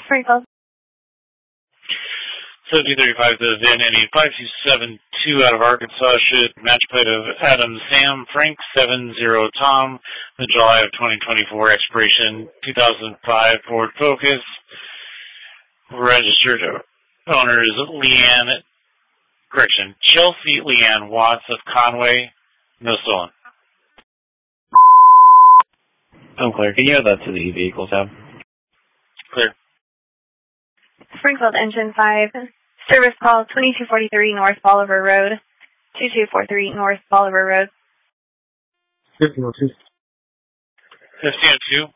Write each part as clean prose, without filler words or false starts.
Springfield. 1735 to VIN ending 5272 out of Arkansas should match plate of Adam Sam Frank 70 Tom, the July of 2024 expiration 2005 Ford Focus. Registered owner is Chelsea Leanne Watts of Conway. No stolen. Unclear. Can you add that to the vehicle tab? Clear. Springfield Engine 5. Service call 2243 North Bolivar Road. 2243 North Bolivar Road. 1502. 1502.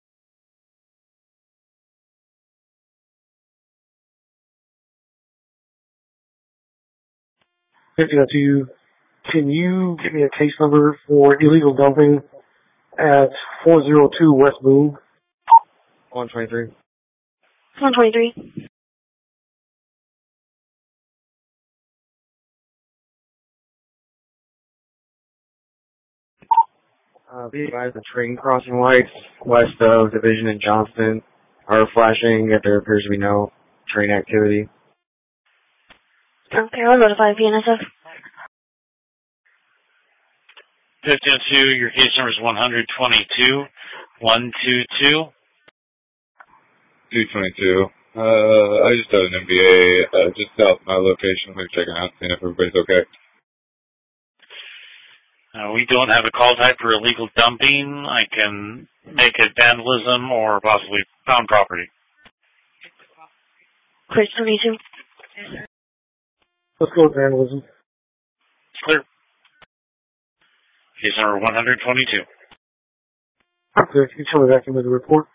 1502. Can you give me a case number for illegal dumping at 402 West Boone? 123. 123. Be advised the train crossing lights west of Division and Johnston are flashing, yet there appears to be no train activity. Okay, I'll notify the PNSF. 1502, your case number is 122. 122. 222. I just had an MBA just south of my location. I'm checking out, seeing if everybody's okay. We don't have a call type for illegal dumping. I can make it vandalism or possibly found property. Chris 22. Let's go with vandalism. Clear. Case number 122. Okay, can you tell me back in with the report?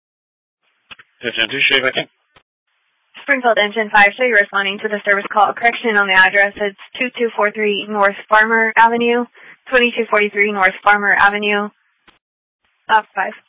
1502, show you back in. Springfield Engine 5, so you're responding to the service call. Correction on the address, it's 2243 North Farmer Avenue, 2243 North Farmer Avenue, 5.